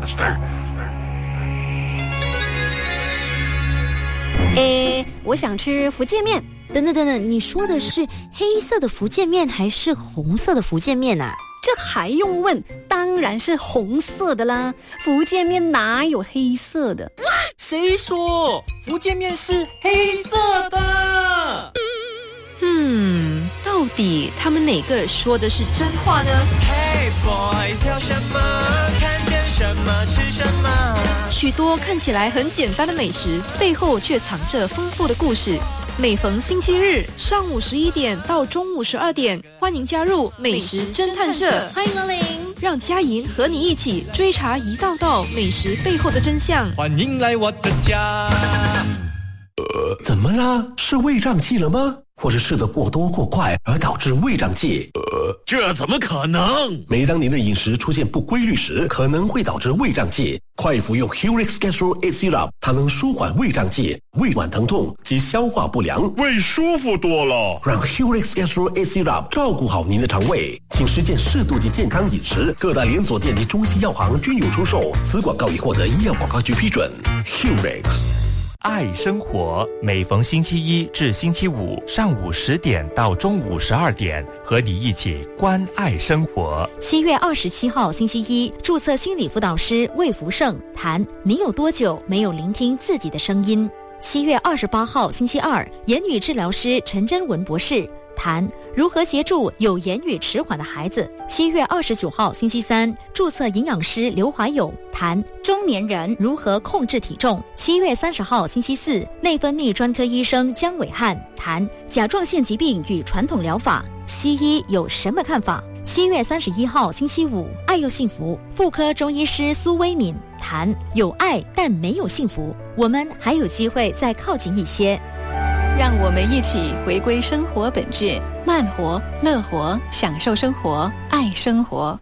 我想吃福建面。等等，你说的是黑色的福建面还是红色的福建面啊？ 这还用问？当然是红色的啦！福建面哪有黑色的？ 谁说福建面是黑色的？ 到底他们哪个说的是真话呢？ Hey boys， 挑什么？看见什么吃什么？ 许多看起来很简单的美食，背后却藏着丰富的故事。每逢星期日上午11点到中午12点，欢迎加入美食侦探社， 欢迎光临， 让佳莹和你一起追查一道道美食背后的真相。 欢迎来我的家。 怎么了？是胃胀气了吗？或是吃得过多过快而导致胃胀气？ 这怎么可能？ 每当您的饮食出现不规律时，可能会导致胃胀气。快服用 Helix Gastro A Syrup， 它能舒缓胃胀气、胃脘疼痛及消化不良， 胃舒服多了。 让 Helix Gastro A Syrup 照顾好您的肠胃。请实践适度及健康饮食，各大连锁店及中西药行均有出售。此广告已获得医药广告局批准。Helix。 爱生活，每逢星期一至星期五上午10点到中午12点，和你一起关爱生活。 7月27号星期一，注册心理辅导师魏福胜谈你有多久没有聆听自己的声音。7月28号星期二，言语治疗师陈真文博士谈如何协助有言语迟缓的孩子。7月29号星期三，注册营养师刘怀勇谈中年人如何控制体重。7月30号星期四，内分泌专科医生江伟汉谈甲状腺疾病与传统疗法，西医有什么看法。7月31号星期五，爱又幸福妇科中医师苏威敏谈有爱但没有幸福，我们还有机会再靠近一些。 让我们一起回归生活本质，慢活、乐活，享受生活，爱生活。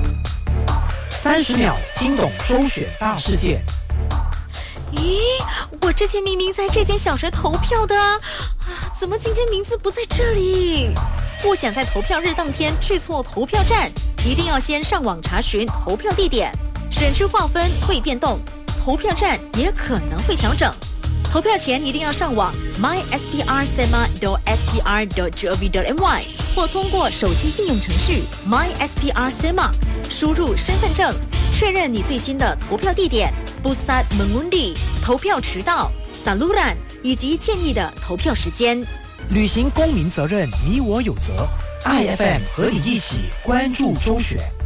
30秒听懂周选大事件。 咦，我之前明明在这间小学投票的啊，怎么今天名字不在这里？不想在投票日当天去错投票站，一定要先上网查询投票地点。选区划分会变动，投票站也可能会调整。投票前一定要上网 mysprSema.spr.gov.my 或通过手机应用程序 mysprSema 输入身份证，确认你最新的投票地点 Pusat Mengundi 投票迟到 Saluran 以及建议的投票时间。 履行公民责任，你我有责。IFM 和你一起关注周选。